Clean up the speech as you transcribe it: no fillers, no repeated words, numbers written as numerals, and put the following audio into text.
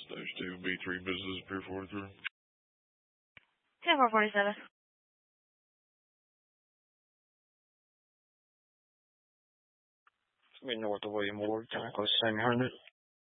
Stage 2, B3 Business, Pier 43. 10-447. It's me north of William Ward, kind of close to Sammy Herndon.